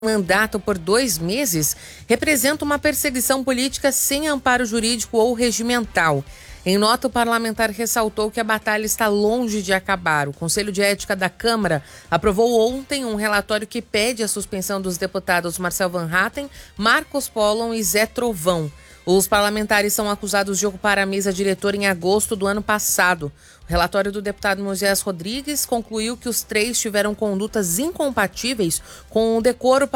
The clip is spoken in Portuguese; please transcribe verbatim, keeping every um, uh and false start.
mandato por dois meses representa uma perseguição política sem amparo jurídico ou regimental. Em nota, o parlamentar ressaltou que a batalha está longe de acabar. O Conselho de Ética da Câmara aprovou ontem um relatório que pede a suspensão dos deputados Marcel Van Hatten, Marcos Pollon e Zé Trovão. Os parlamentares são acusados de ocupar a mesa diretora em agosto do ano passado. O relatório do deputado Moisés Rodrigues concluiu que os três tiveram condutas incompatíveis com o decoro